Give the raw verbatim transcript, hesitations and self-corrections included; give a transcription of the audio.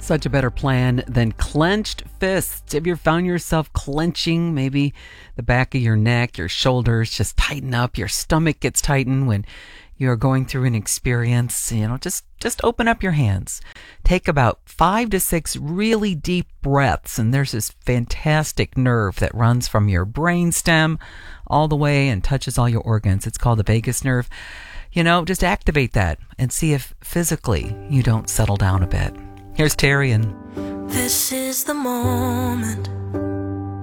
Such a better plan than clenched fists. Have you ever found yourself clenching maybe the back of your neck, your shoulders just tighten up, your stomach gets tightened when you're going through an experience? You know, just, just open up your hands. Take about five to six really deep breaths, and there's this fantastic nerve that runs from your brainstem all the way and touches all your organs. It's called the vagus nerve. You know, just activate that and see if physically you don't settle down a bit. Here's Terry and This is the moment